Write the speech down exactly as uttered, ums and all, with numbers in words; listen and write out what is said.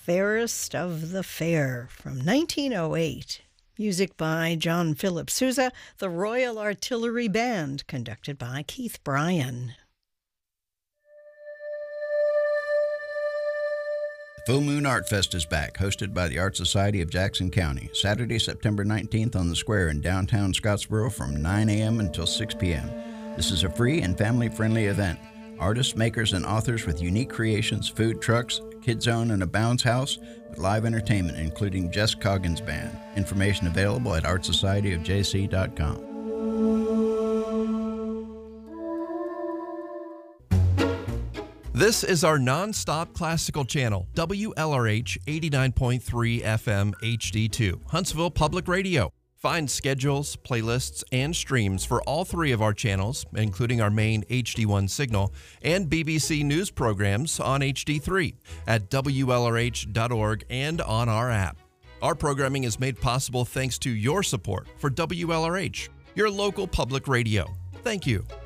Fairest of the Fair from nineteen oh eight. Music by John Philip Sousa, the Royal Artillery Band, conducted by Keith Bryan. The Full Moon Art Fest is back, hosted by the Art Society of Jackson County, Saturday, September nineteenth on the Square in downtown Scottsboro from nine a.m. until six p.m. This is a free and family-friendly event. Artists, makers, and authors with unique creations, food trucks, Kids Zone, and a bounce house with live entertainment, including Jess Coggins Band. Information available at art society of j c dot com. This is our non-stop classical channel, W L R H eighty-nine point three F M H D two, Huntsville Public Radio. Find schedules, playlists, and streams for all three of our channels, including our main H D one signal and B B C News programs on H D three at W L R H dot org and on our app. Our programming is made possible thanks to your support for W L R H, your local public radio. Thank you.